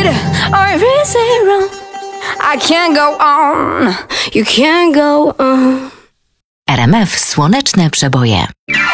right or is it wrong? I can't go on, you can't go on. RMF Słoneczne Przeboje.